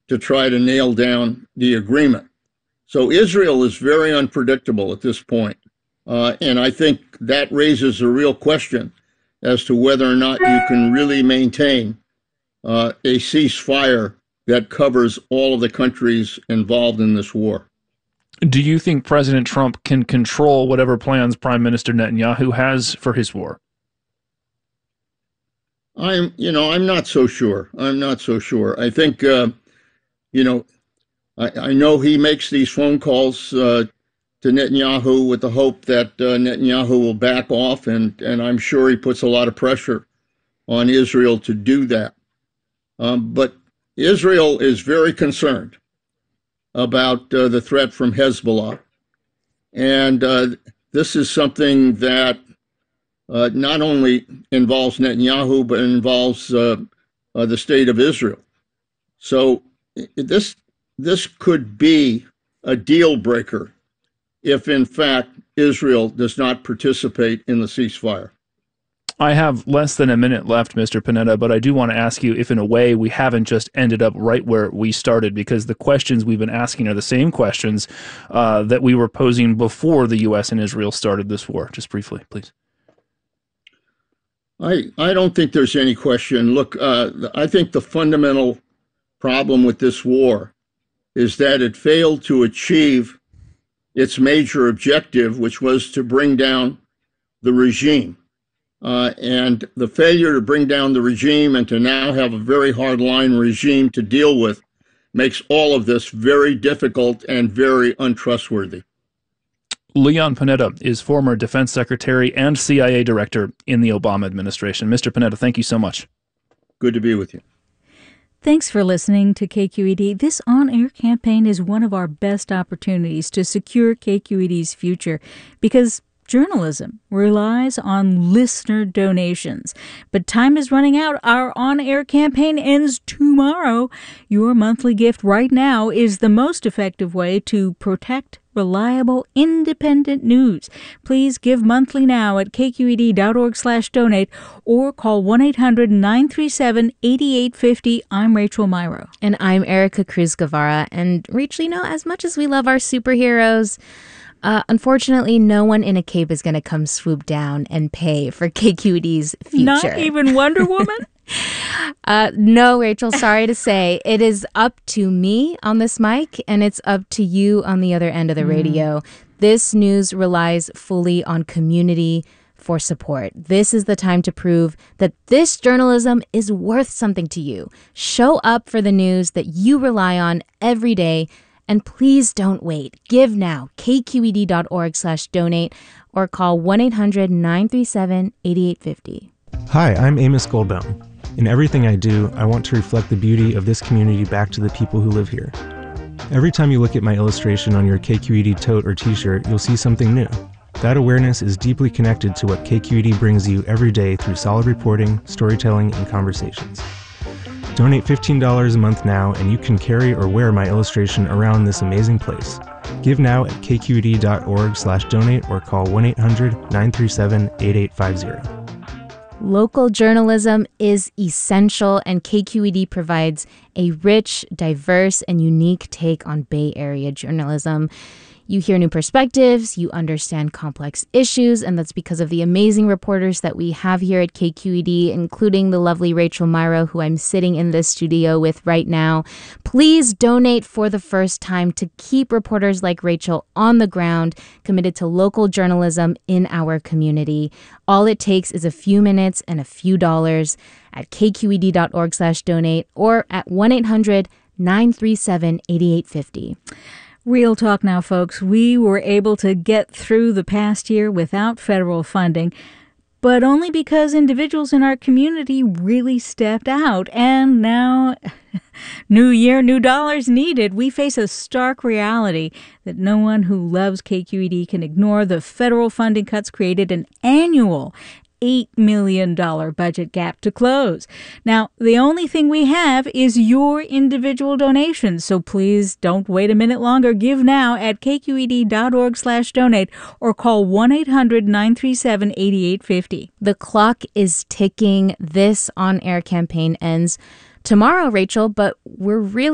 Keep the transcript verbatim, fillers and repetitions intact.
to try to nail down the agreement. So Israel is very unpredictable at this point. Uh, and I think that raises a real question as to whether or not you can really maintain uh, a ceasefire that covers all of the countries involved in this war. Do you think President Trump can control whatever plans Prime Minister Netanyahu has for his war? I'm, you know, I'm not so sure. I'm not so sure. I think, uh, you know, I, I know he makes these phone calls uh, to Netanyahu with the hope that uh, Netanyahu will back off, and, and I'm sure he puts a lot of pressure on Israel to do that. Um, but Israel is very concerned about uh, the threat from Hezbollah. And uh, this is something that uh, not only involves Netanyahu, but involves uh, uh, the state of Israel. So this this could be a deal breaker if, in fact, Israel does not participate in the ceasefire. I have less than a minute left, Mister Panetta, but I do want to ask you if, in a way, we haven't just ended up right where we started, because the questions we've been asking are the same questions uh, that we were posing before the U S and Israel started this war. Just briefly, please. I, I don't think there's any question. Look, uh, I think the fundamental problem with this war is that it failed to achieve its major objective, which was to bring down the regime. Uh, and the failure to bring down the regime and to now have a very hardline regime to deal with makes all of this very difficult and very untrustworthy. Leon Panetta is former defense secretary and C I A director in the Obama administration. Mister Panetta, thank you so much. Good to be with you. Thanks for listening to K Q E D. This on-air campaign is one of our best opportunities to secure K Q E D's future, because journalism relies on listener donations. But time is running out. Our on-air campaign ends tomorrow. Your monthly gift right now is the most effective way to protect reliable, independent news. Please give monthly now at k q e d dot org slash donate or call one eight hundred nine three seven eight eight five zero. I'm Rachel Myrow. And I'm Erica Cruz Guevara. And Rachel, you know, as much as we love our superheroes, Uh, unfortunately, no one in a cape is going to come swoop down and pay for K Q E D's future. Not even Wonder Woman? uh, no, Rachel, sorry to say. It is up to me on this mic, and it's up to you on the other end of the mm. radio. This news relies fully on community for support. This is the time to prove that this journalism is worth something to you. Show up for the news that you rely on every day. And please don't wait. Give now, k q e d dot org slash donate or call one eight hundred nine three seven eight eight five zero. Hi, I'm Amos Goldbaum. In everything I do, I want to reflect the beauty of this community back to the people who live here. Every time you look at my illustration on your K Q E D tote or t-shirt, you'll see something new. That awareness is deeply connected to what K Q E D brings you every day through solid reporting, storytelling, and conversations. Donate fifteen dollars a month now, and you can carry or wear my illustration around this amazing place. Give now at k q e d dot org slash donate or call one eight hundred nine three seven eight eight five zero. Local journalism is essential, and K Q E D provides a rich, diverse, and unique take on Bay Area journalism. You hear new perspectives, you understand complex issues, and that's because of the amazing reporters that we have here at K Q E D, including the lovely Rachel Myrow, who I'm sitting in this studio with right now. Please donate for the first time to keep reporters like Rachel on the ground, committed to local journalism in our community. All it takes is a few minutes and a few dollars at k q e d dot org slash donate or at one eight hundred nine three seven eight eight five zero. Real talk now, folks. We were able to get through the past year without federal funding, but only because individuals in our community really stepped out. And now, new year, new dollars needed. We face a stark reality that no one who loves K Q E D can ignore. The federal funding cuts created an annual eight million dollars budget gap to close. Now, the only thing we have is your individual donations, so please don't wait a minute longer. Give now at k q e d dot org slash donate or call one eight hundred nine three seven eight eight five zero. The clock is ticking. This on-air campaign ends tomorrow, Rachel, but we're really